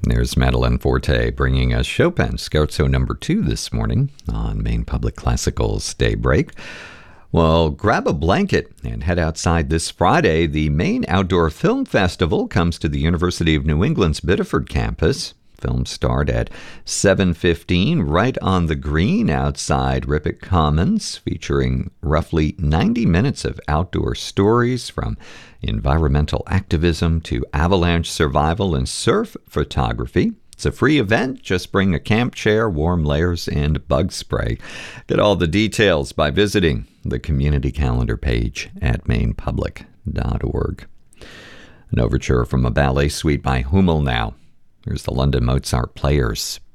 There's Madeline Forte bringing us Chopin Scherzo No. 2 this morning on Maine Public Classical's Daybreak. Well, grab a blanket and head outside this Friday. The Maine Outdoor Film Festival comes to the University of New England's Biddeford campus. Films start at 7:15 right on the green outside Rippitt Commons, featuring roughly 90 minutes of outdoor stories from environmental activism to avalanche survival and surf photography. It's a free event. Just bring a camp chair, warm layers, and bug spray. Get all the details by visiting the community calendar page at mainepublic.org. An overture from a ballet suite by Hummel now. Here's the London Mozart Players.